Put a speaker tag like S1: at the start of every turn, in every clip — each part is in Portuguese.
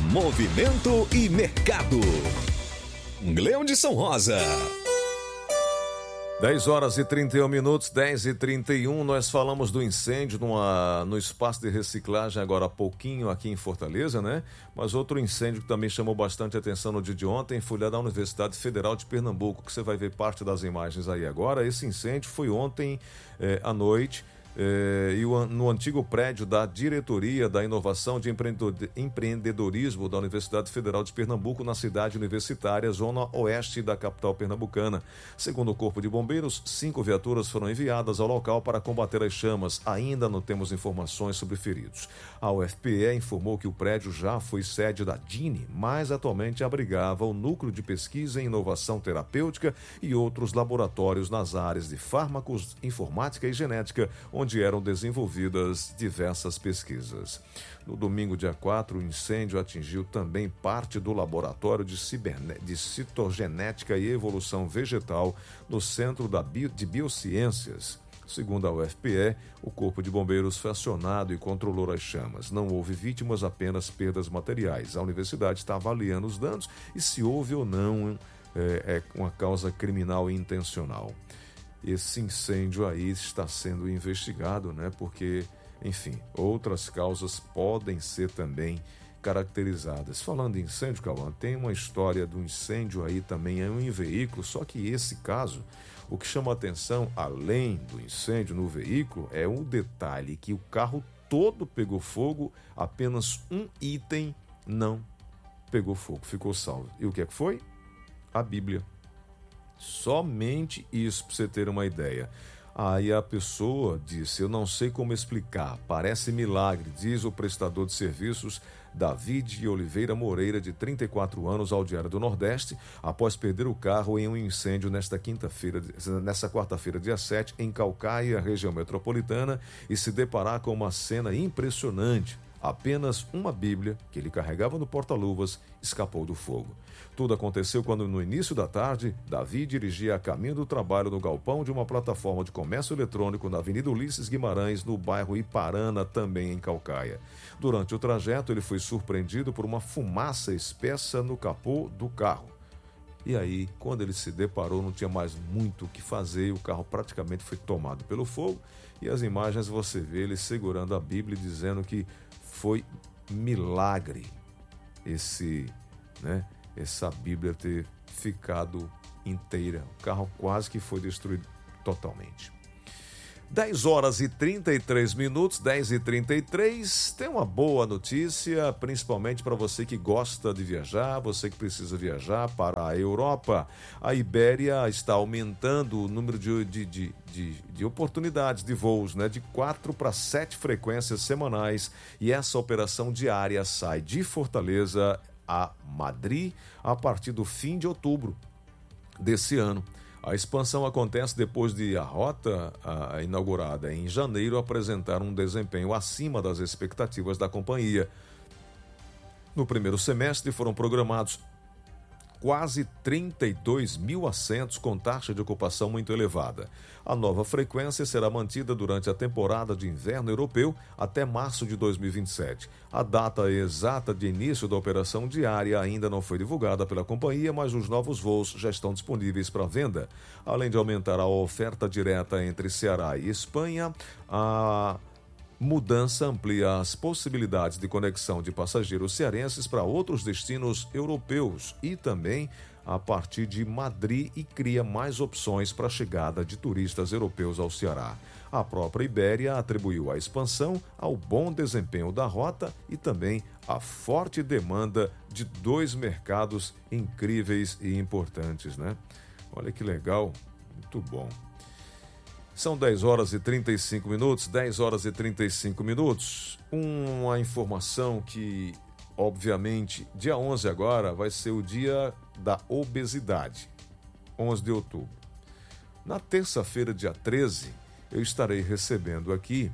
S1: Movimento e mercado. Gleudson Rosa.
S2: 10 horas e 31 minutos, 10h31, nós falamos do incêndio no espaço de reciclagem agora há pouquinho aqui em Fortaleza, né? Mas outro incêndio que também chamou bastante atenção no dia de ontem foi lá da Universidade Federal de Pernambuco, que você vai ver parte das imagens aí agora. Esse incêndio foi ontem à noite. No antigo prédio da Diretoria da Inovação de Empreendedorismo da Universidade Federal de Pernambuco, na cidade universitária, zona oeste da capital pernambucana. Segundo o Corpo de Bombeiros, 5 viaturas foram enviadas ao local para combater as chamas. Ainda não temos informações sobre feridos. A UFPE informou que o prédio já foi sede da DINE, mas atualmente abrigava o Núcleo de Pesquisa em Inovação Terapêutica e outros laboratórios nas áreas de fármacos, informática e genética, onde eram desenvolvidas diversas pesquisas. No domingo, dia 4, o incêndio atingiu também parte do laboratório de citogenética e evolução vegetal no Centro de Biociências. Segundo a UFPE, o Corpo de Bombeiros foi acionado e controlou as chamas. Não houve vítimas, apenas perdas materiais. A universidade está avaliando os danos e se houve ou não uma causa criminal intencional. Esse incêndio aí está sendo investigado, né? Porque, enfim, outras causas podem ser também caracterizadas. Falando em incêndio, Cauã, tem uma história do incêndio aí também em um veículo, só que esse caso, o que chama a atenção, além do incêndio no veículo, é um detalhe que o carro todo pegou fogo, apenas um item não pegou fogo, ficou salvo. E o que é que foi? A Bíblia. Somente isso, para você ter uma ideia. Aí a pessoa disse: eu não sei como explicar, parece milagre, diz o prestador de serviços David Oliveira Moreira, de 34 anos, ao Diário do Nordeste, após perder o carro em um incêndio nessa quarta-feira, dia 7, em Caucaia, região metropolitana, e se deparar com uma cena impressionante. Apenas uma Bíblia, que ele carregava no porta-luvas, escapou do fogo. Tudo aconteceu quando, no início da tarde, Davi dirigia a caminho do trabalho no galpão de uma plataforma de comércio eletrônico na Avenida Ulisses Guimarães, no bairro Iparana, também em Caucaia. Durante o trajeto, ele foi surpreendido por uma fumaça espessa no capô do carro. E aí, quando ele se deparou, não tinha mais muito o que fazer e o carro praticamente foi tomado pelo fogo. E as imagens você vê ele segurando a Bíblia e dizendo que foi milagre essa Bíblia ter ficado inteira. O carro quase que foi destruído totalmente. 10 horas e 33 minutos, 10h33, tem uma boa notícia, principalmente para você que gosta de viajar, você que precisa viajar para a Europa. A Ibéria está aumentando o número de oportunidades de voos, né, de 4 para 7 frequências semanais, e essa operação diária sai de Fortaleza a Madrid a partir do fim de outubro desse ano. A expansão acontece depois de a rota inaugurada em janeiro apresentar um desempenho acima das expectativas da companhia. No primeiro semestre foram programados quase 32 mil assentos com taxa de ocupação muito elevada. A nova frequência será mantida durante a temporada de inverno europeu até março de 2027. A data exata de início da operação diária ainda não foi divulgada pela companhia, mas os novos voos já estão disponíveis para venda. Além de aumentar a oferta direta entre Ceará e Espanha, a mudança amplia as possibilidades de conexão de passageiros cearenses para outros destinos europeus e também a partir de Madrid, e cria mais opções para a chegada de turistas europeus ao Ceará. A própria Ibéria atribuiu a expansão ao bom desempenho da rota e também à forte demanda de 2 mercados incríveis e importantes, né? Olha que legal, muito bom. São 10 horas e 35 minutos, 10 horas e 35 minutos. Uma informação que, obviamente, dia 11 agora vai ser o dia da obesidade, 11 de outubro. Na terça-feira, dia 13, eu estarei recebendo aqui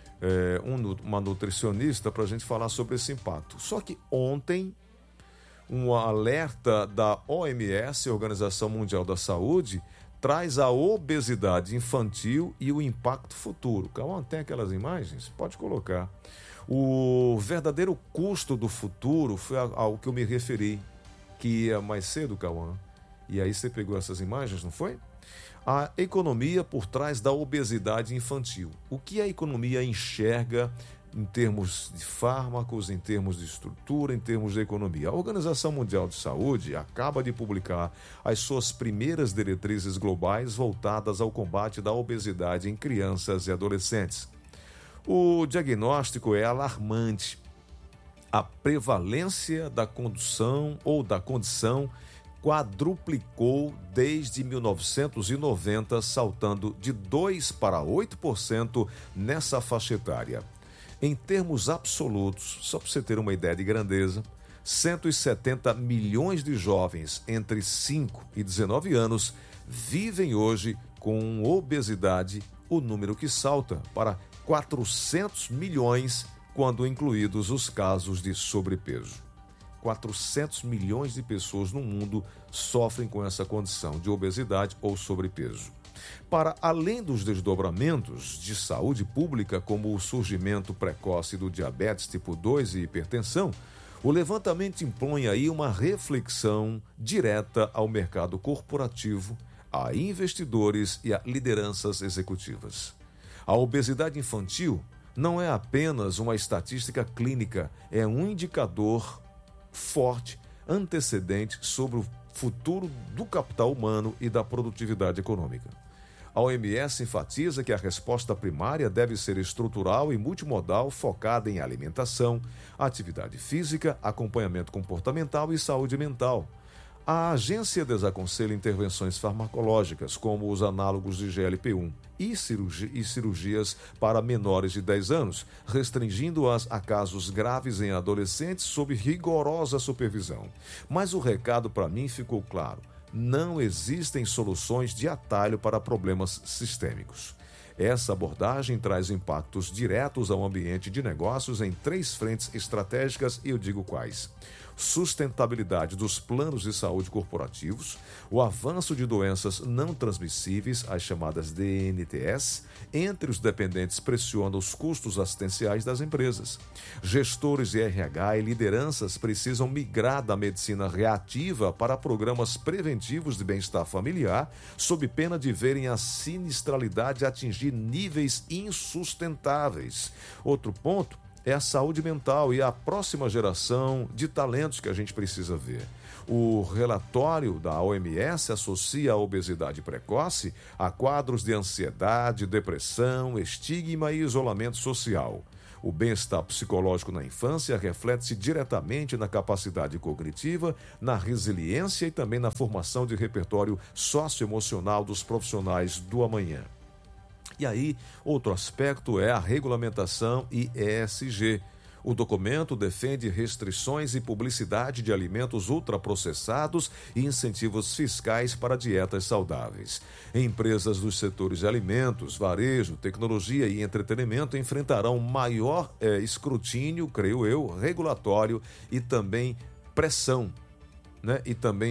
S2: uma nutricionista para a gente falar sobre esse impacto. Só que ontem, um alerta da OMS, Organização Mundial da Saúde, traz a obesidade infantil e o impacto futuro. Calma, tem aquelas imagens? Pode colocar. O verdadeiro custo do futuro foi ao que eu me referi, que ia mais cedo, Cauã. E aí você pegou essas imagens, não foi? A economia por trás da obesidade infantil. O que a economia enxerga em termos de fármacos, em termos de estrutura, em termos de economia? A Organização Mundial de Saúde acaba de publicar as suas primeiras diretrizes globais voltadas ao combate da obesidade em crianças e adolescentes. O diagnóstico é alarmante. A prevalência da condição quadruplicou desde 1990, saltando de 2% para 8% nessa faixa etária. Em termos absolutos, só para você ter uma ideia de grandeza, 170 milhões de jovens entre 5 e 19 anos vivem hoje com obesidade, o número que salta para 400 milhões quando incluídos os casos de sobrepeso. 400 milhões de pessoas no mundo sofrem com essa condição de obesidade ou sobrepeso. Para além dos desdobramentos de saúde pública, como o surgimento precoce do diabetes tipo 2 e hipertensão, o levantamento impõe aí uma reflexão direta ao mercado corporativo, a investidores e a lideranças executivas. A obesidade infantil não é apenas uma estatística clínica, é um indicador forte, antecedente sobre o futuro do capital humano e da produtividade econômica. A OMS enfatiza que a resposta primária deve ser estrutural e multimodal, focada em alimentação, atividade física, acompanhamento comportamental e saúde mental. A agência desaconselha intervenções farmacológicas, como os análogos de GLP-1 e cirurgias para menores de 10 anos, restringindo-as a casos graves em adolescentes sob rigorosa supervisão. Mas o recado para mim ficou claro: não existem soluções de atalho para problemas sistêmicos. Essa abordagem traz impactos diretos ao ambiente de negócios em 3 frentes estratégicas, e eu digo quais: sustentabilidade dos planos de saúde corporativos, o avanço de doenças não transmissíveis, as chamadas DNTs, entre os dependentes pressiona os custos assistenciais das empresas. Gestores de RH e lideranças precisam migrar da medicina reativa para programas preventivos de bem-estar familiar, sob pena de verem a sinistralidade atingir níveis insustentáveis. Outro ponto é a saúde mental e a próxima geração de talentos que a gente precisa ver. O relatório da OMS associa a obesidade precoce a quadros de ansiedade, depressão, estigma e isolamento social. O bem-estar psicológico na infância reflete-se diretamente na capacidade cognitiva, na resiliência e também na formação de repertório socioemocional dos profissionais do amanhã. E aí, outro aspecto é a regulamentação e ESG. O documento defende restrições e publicidade de alimentos ultraprocessados e incentivos fiscais para dietas saudáveis. Empresas dos setores de alimentos, varejo, tecnologia e entretenimento enfrentarão maior escrutínio, creio eu, regulatório e também pressão, né?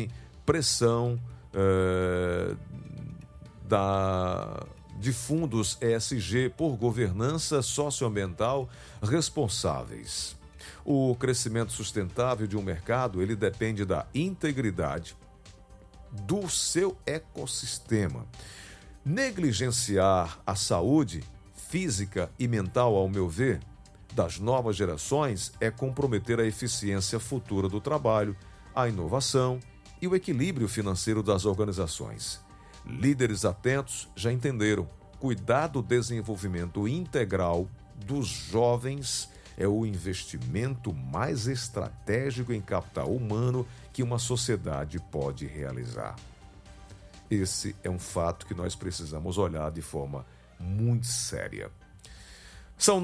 S2: De fundos ESG por governança socioambiental responsáveis. O crescimento sustentável de um mercado, ele depende da integridade do seu ecossistema. Negligenciar a saúde física e mental, ao meu ver, das novas gerações é comprometer a eficiência futura do trabalho, a inovação e o equilíbrio financeiro das organizações. Líderes atentos já entenderam. Cuidar do desenvolvimento integral dos jovens é o investimento mais estratégico em capital humano que uma sociedade pode realizar. Esse é um fato que nós precisamos olhar de forma muito séria. São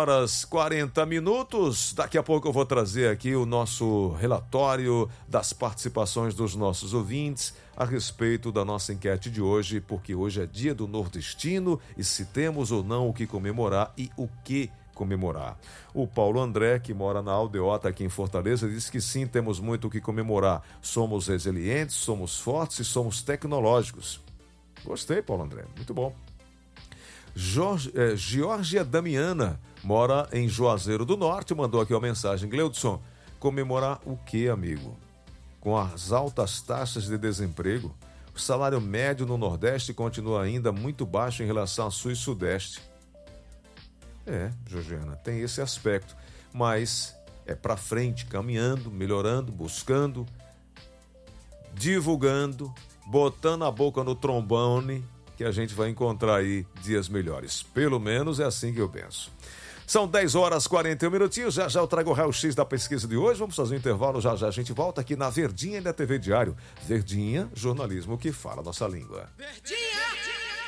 S2: 9h40. Daqui a pouco eu vou trazer aqui o nosso relatório das participações dos nossos ouvintes a respeito da nossa enquete de hoje, porque hoje é dia do nordestino e se temos ou não o que comemorar e o que comemorar. O Paulo André, que mora na Aldeota aqui em Fortaleza, disse que sim, temos muito o que comemorar. Somos resilientes, somos fortes e somos tecnológicos. Gostei, Paulo André, muito bom. Georgia Damiana mora em Juazeiro do Norte, mandou aqui uma mensagem. Gleudson, comemorar o quê, amigo? Com as altas taxas de desemprego, o salário médio no Nordeste continua ainda muito baixo em relação ao Sul e Sudeste. Georgiana, tem esse aspecto, mas é para frente, caminhando, melhorando, buscando, divulgando, botando a boca no trombone, que a gente vai encontrar aí dias melhores. Pelo menos é assim que eu penso. São 10 horas e 41 minutinhos, já eu trago o raio-x da pesquisa de hoje, vamos fazer um intervalo, já a gente volta aqui na Verdinha e na TV Diário. Verdinha, jornalismo que fala a nossa língua.
S3: Verdinha!